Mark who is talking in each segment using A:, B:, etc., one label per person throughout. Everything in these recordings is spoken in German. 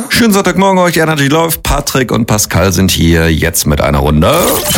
A: Schönen Sonntagmorgen euch, Energy läuft. Patrick und Pascal sind hier jetzt mit einer Runde.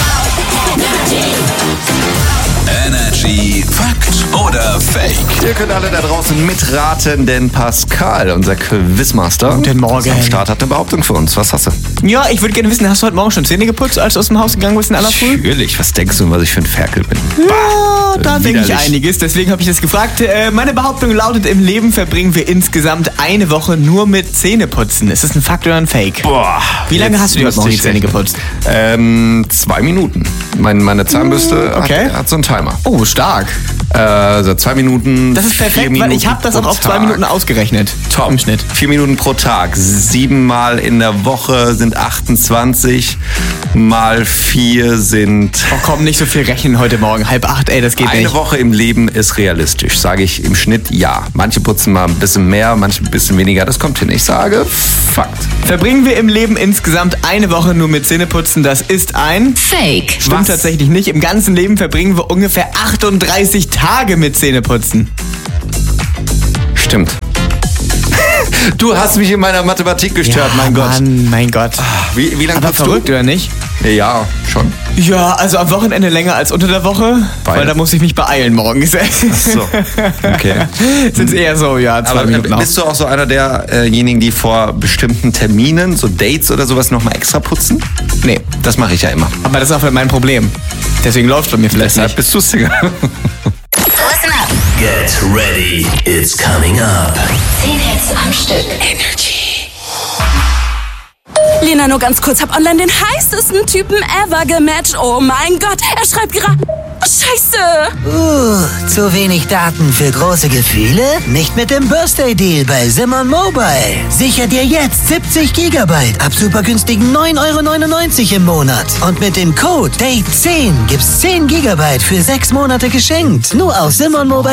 B: Energy Fakt oder Fake?
A: Ihr könnt alle da draußen mitraten, denn Pascal, unser Quizmaster,
C: Guten Morgen.
A: am Start hat eine Behauptung für uns. Was hast du?
C: Ja, ich würde gerne wissen, hast du heute Morgen schon Zähne geputzt, als du aus dem Haus gegangen bist in aller Früh?
A: Natürlich, was denkst du, was ich für ein Ferkel bin?
C: Ja, da denke ich
A: widerlich.
C: einiges, deswegen habe ich das gefragt. Meine Behauptung lautet, im Leben verbringen wir insgesamt eine Woche nur mit Zähneputzen. Ist das ein Fakt oder ein Fake?
A: Boah.
C: Wie lange
A: jetzt
C: hast du dir heute
A: müsste
C: Morgen die
A: ich
C: Zähne
A: rechnen.
C: geputzt?
A: 2 Minuten. Meine Zahnbürste
C: Okay.
A: hat so einen Timer.
C: Oh, stark.
A: Also 2 Minuten.
C: Das ist
A: 4
C: perfekt, weil
A: Minuten
C: ich habe das auch
A: pro
C: auf 2
A: Tag.
C: Minuten ausgerechnet.
A: Top.
C: Im Schnitt.
A: 4 Minuten pro Tag. 7 Mal in der Woche sind 28. Mal 4 sind...
C: Oh komm, nicht so viel rechnen heute Morgen. 7:30, ey, das geht
A: Eine
C: nicht.
A: Woche im Leben ist realistisch, sage ich im Schnitt ja. Manche putzen mal ein bisschen mehr, manche ein bisschen weniger. Das kommt hin. Ich sage Fakt.
C: Verbringen wir im Leben insgesamt eine Woche nur mit Zähneputzen, das ist ein...
D: Fake.
C: Stimmt tatsächlich nicht. Im ganzen Leben verbringen wir ungefähr 38 Tage mit Zähneputzen.
A: Stimmt. Du hast mich in meiner Mathematik gestört, mein Gott.
C: Mann, mein Gott.
A: Wie lange
C: Aber
A: putzt
C: verrückt, oder nicht?
A: du? Ja, schon.
C: Ja, also am Wochenende länger als unter der Woche, weil da muss ich mich beeilen morgens.
A: So, okay.
C: Sind eher so, ja, 2
A: Aber
C: Minuten
A: bist du auch so einer derjenigen, die vor bestimmten Terminen, so Dates oder sowas, nochmal extra putzen?
C: Nee,
A: Das mache ich ja immer.
C: aber das ist auch mein Problem. Deswegen läuft bei mir vielleicht
A: Deshalb
C: nicht.
A: bist du Single.
D: Listen up.
B: Get ready, it's coming up.
D: 10 Hits am Stück.
E: Lena, nur ganz kurz, hab online den heißesten Typen ever gematcht. Oh mein Gott, er schreibt gerade... Scheiße!
F: Zu wenig Daten für große Gefühle? Nicht mit dem Birthday Deal bei Simon Mobile. Sicher dir jetzt 70 Gigabyte ab super günstigen 9,99 € im Monat. Und mit dem Code DATE10 gibt's 10 Gigabyte für 6 Monate geschenkt. Nur auf Simon Mobile.